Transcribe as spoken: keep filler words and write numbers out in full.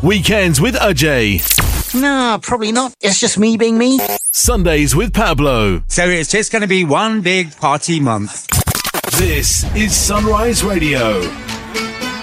Weekends with Ajay. No, probably not. It's just me being me. Sundays with Pablo. So it's just going to be one big party month. This is Sunrise Radio.